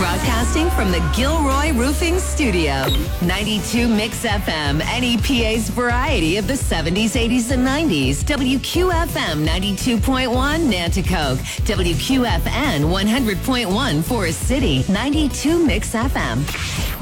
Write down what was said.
Broadcasting from the Gilroy Roofing Studio. 92 Mix FM, NEPA's variety of the 70s, 80s, and 90s. WQFM 92.1 Nanticoke. WQFN 100.1 Forest City. 92 Mix FM.